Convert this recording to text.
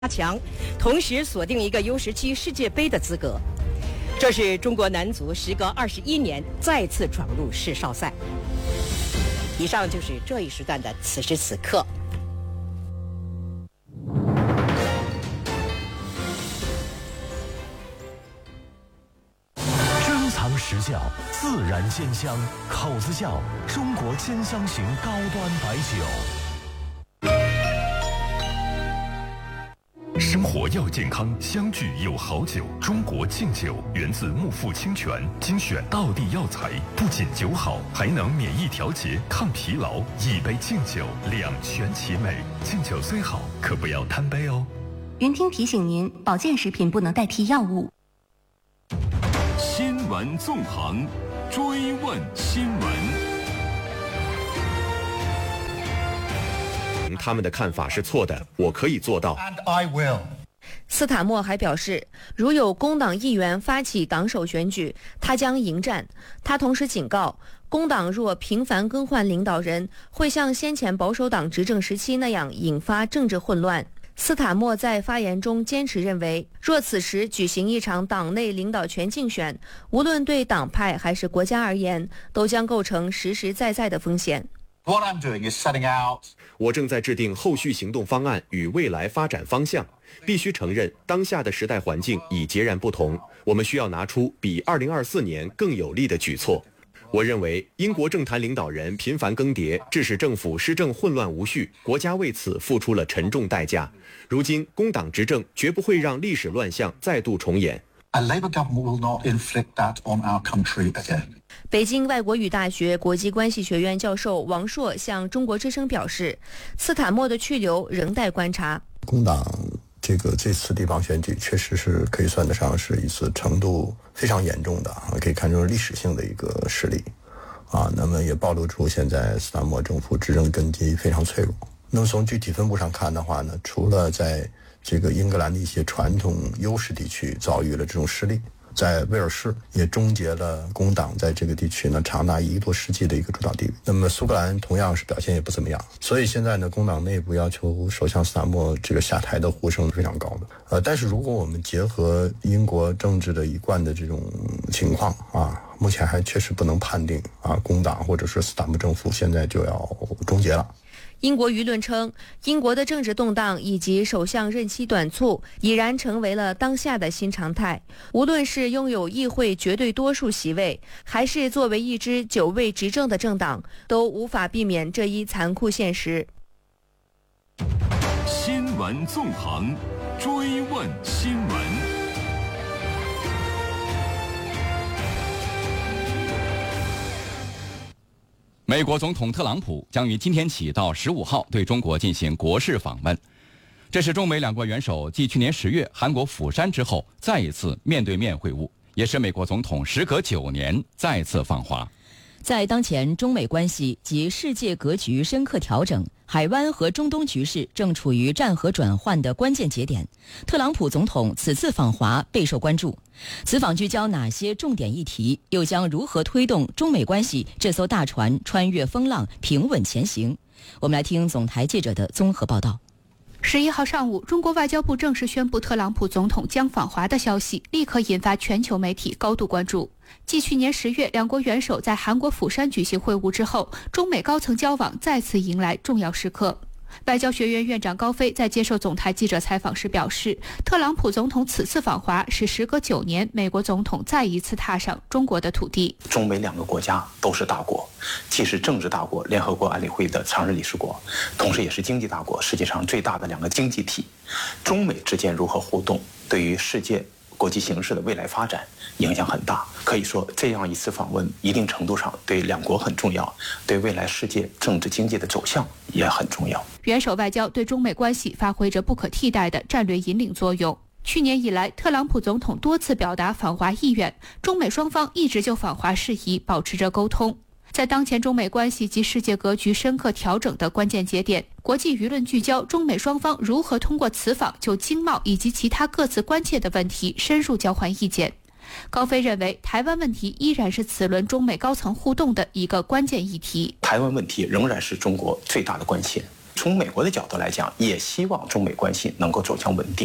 强，同时锁定一个 U17世界杯的资格。这是中国男足时隔21年再次闯入世少赛。以上就是这一时段的此时此刻。 珍藏时效，自然鲜香，口子窖中国鲜香型高端白酒。生活要健康，相聚有好酒。中国敬酒源自木富清泉，精选道地药材，不仅酒好，还能免疫调节、抗疲劳。一杯敬酒，两全其美。敬酒虽好，可不要贪杯哦。 云听提醒您，保健食品不能代替药物。 新闻纵横，追问新闻。 他们的看法是错的，我可以做到。 斯塔默还表示，如有工党议员发起党首选举，他将迎战。他同时警告，工党若频繁更换领导人，会像先前保守党执政时期那样引发政治混乱。斯塔默在发言中坚持认为，若此时举行一场党内领导权竞选，无论对党派还是国家而言，都将构成实实在在的风险。 我正在制定后续行动方案与未来发展方向。必须承认，当下的时代环境已截然不同，我们需要拿出比2024年更有力的举措。我认为，英国政坛领导人频繁更迭，致使政府施政混乱无序，国家为此付出了沉重代价。如今，工党执政绝不会让历史乱象再度重演。 A Labour government will not inflict that on our country again. 北京外国语大学国际关系学院教授王硕向中国之声表示，斯坦默的去留仍待观察。 工党这次地方选举确实是可以算得上是一次程度非常严重的，可以看出历史性的一个失利那么也暴露出现在斯坦默政府执政根基非常脆弱。那么从具体分布上看的话呢，除了在这个英格兰的一些传统优势地区遭遇了这种失利，在威尔士也终结了工党在这个地区呢长达1个多世纪的一个主导地位。那么苏格兰同样是表现也不怎么样，所以现在呢，工党内部要求首相斯坦默这个下台的呼声是非常高的。但是如果我们结合英国政治的一贯的这种情况目前还确实不能判定工党或者是斯坦默政府现在就要终结了。 英国舆论称，英国的政治动荡以及首相任期短促已然成为了当下的新常态。无论是拥有议会绝对多数席位，还是作为一支久未执政的政党，都无法避免这一残酷现实。 新闻纵横，追问新闻。 美国总统特朗普将于今天起到15号对中国进行国事访问，这是中美两国元首继去年10月韩国釜山之后再一次面对面会晤，也是美国总统时隔9年再次访华。 在当前中美关系及世界格局深刻调整，海湾和中东局势正处于战和转换的关键节点，特朗普总统此次访华备受关注。此访聚焦哪些重点议题，又将如何推动中美关系这艘大船穿越风浪，平稳前行？我们来听总台记者的综合报道。 11号上午，中国外交部正式宣布特朗普总统将访华的消息，立刻引发全球媒体高度关注。继去年10月两国元首在韩国釜山举行会晤之后，中美高层交往再次迎来重要时刻。外交学院院长高飞在接受总台记者采访时表示，特朗普总统此次访华是时隔9年美国总统再一次踏上中国的土地。 中美两个国家都是大国，既是政治大国，联合国安理会的常任理事国，同时也是经济大国，世界上最大的两个经济体。中美之间如何互动，对于世界国际形势的未来发展影响很大。可以说，这样一次访问一定程度上对两国很重要，对未来世界政治经济的走向也很重要。 元首外交对中美关系发挥着不可替代的战略引领作用。去年以来，特朗普总统多次表达访华意愿，中美双方一直就访华事宜保持着沟通。在当前中美关系及世界格局深刻调整的关键节点，国际舆论聚焦中美双方如何通过此访就经贸以及其他各自关切的问题深入交换意见。高飞认为，台湾问题依然是此轮中美高层互动的一个关键议题。 台湾问题仍然是中国最大的关切。 从美国的角度来讲，也希望中美关系能够走向稳定。